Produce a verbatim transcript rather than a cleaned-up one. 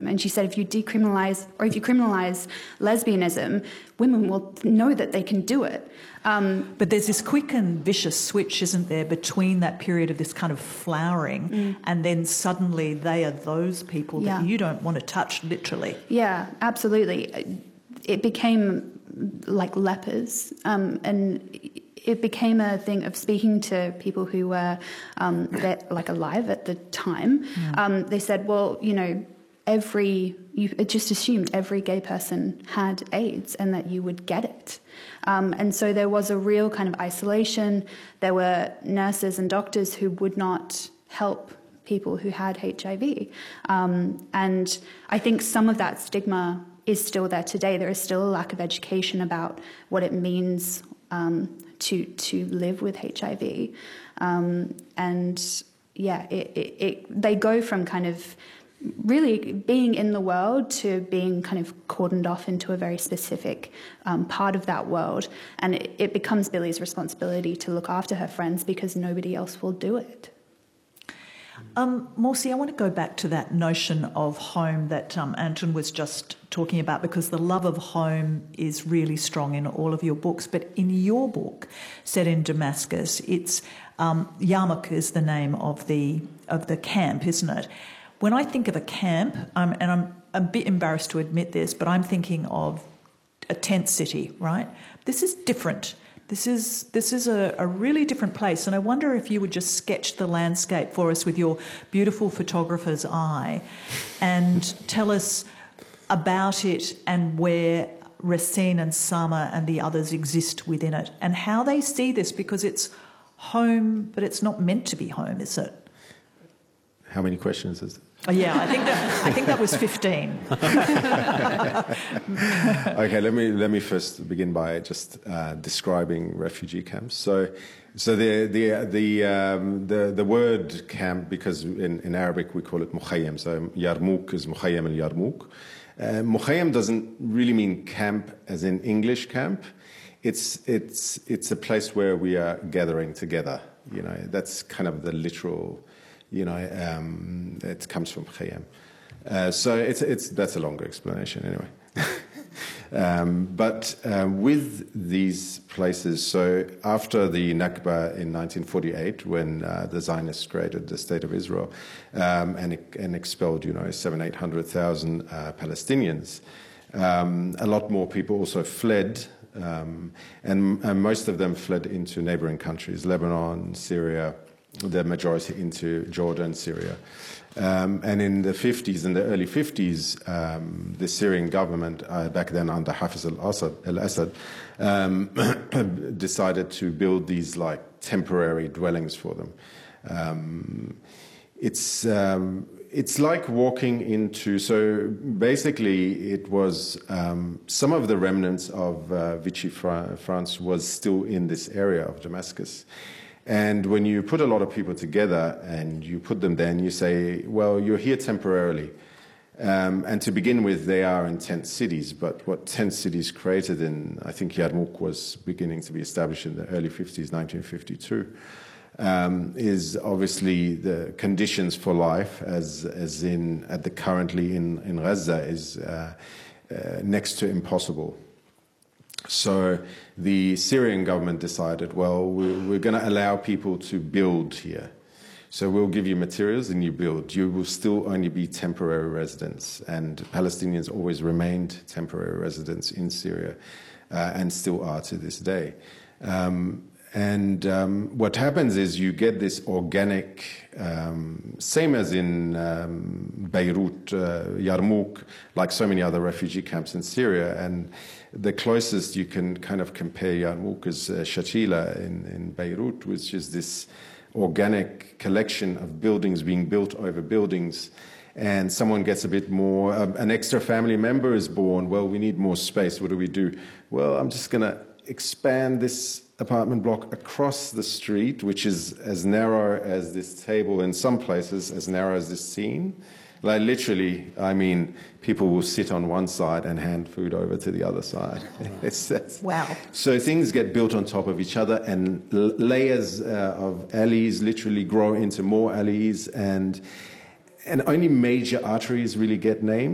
And she said, if you decriminalize, or if you criminalize lesbianism, women will know that they can do it. Um, but there's this quick and vicious switch, isn't there, between that period of this kind of flowering mm. and then suddenly they are those people yeah. that you don't want to touch, literally. Yeah, absolutely. It became like lepers, um, and it became a thing of speaking to people who were um, like alive at the time. Yeah. Um, they said, well, you know, every, you just assumed every gay person had AIDS and that you would get it. Um, and so there was a real kind of isolation. There were nurses and doctors who would not help people who had H I V. Um, and I think some of that stigma is still there today. There is still a lack of education about what it means um, to to live with H I V. Um, and yeah, it, it, it, they go from kind of really being in the world to being kind of cordoned off into a very specific um, part of that world. And it, it becomes Billy's responsibility to look after her friends because nobody else will do it. Um, Morsi, I want to go back to that notion of home that um, Anton was just talking about, because the love of home is really strong in all of your books. But in your book, set in Damascus, it's um, Yarmouk is the name of the of the camp, isn't it? When I think of a camp, um, and I'm a bit embarrassed to admit this, but I'm thinking of a tent city, right? This is different. This is this is a, a really different place, and I wonder if you would just sketch the landscape for us with your beautiful photographer's eye and tell us about it and where Racine and Sama and the others exist within it and how they see this, because it's home, but it's not meant to be home, is it? How many questions is it? Oh, yeah, I think that I think that was fifteen. Okay, let me let me first begin by just uh, describing refugee camps. So, so the the the um, the the word camp, because in, in Arabic we call it mukhayyam. So Yarmouk is mukhayyam al Yarmouk. Uh, mukhayyam doesn't really mean camp as in English camp. It's it's it's a place where we are gathering together. You know, that's kind of the literal. You know, um, it comes from Khayyam. Uh, so it's, it's, that's a longer explanation anyway. um, but uh, with these places, so after the Nakba in nineteen forty-eight, when uh, the Zionists created the State of Israel um, and, and expelled, you know, seven, eight hundred thousand uh, Palestinians, um, a lot more people also fled. Um, and, and most of them fled into neighboring countries, Lebanon, Syria, the majority into Jordan, Syria. Um, and in the fifties, in the early fifties, um, the Syrian government, uh, back then under Hafiz al-Assad, al-Assad um, decided to build these like temporary dwellings for them. Um, it's, um, it's like walking into, so basically it was, um, some of the remnants of uh, Vichy France was still in this area of Damascus. And when you put a lot of people together and you put them there and you say, well, you're here temporarily. Um, and to begin with, they are in tent cities. But what tent cities created in, I think Yarmouk was beginning to be established in the early fifties, nineteen fifty-two, um, is obviously the conditions for life, as, as in at the currently in, in Gaza, is uh, uh, next to impossible. So the Syrian government decided, well, we're going to allow people to build here. So we'll give you materials and you build. You will still only be temporary residents. And Palestinians always remained temporary residents in Syria uh, and still are to this day. Um, and um, what happens is you get this organic, um, same as in um, Beirut, uh, Yarmouk, like so many other refugee camps in Syria. And the closest you can kind of compare Yarmouk is uh, Shatila in, in Beirut, which is this organic collection of buildings being built over buildings. And someone gets a bit more, um, an extra family member is born. Well, we need more space. What do we do? Well, I'm just going to expand this apartment block across the street, which is as narrow as this table, in some places as narrow as this scene. Like literally, I mean, people will sit on one side and hand food over to the other side. it's, it's, wow. So things get built on top of each other, and l layers uh, of alleys literally grow into more alleys, and and only major arteries really get named.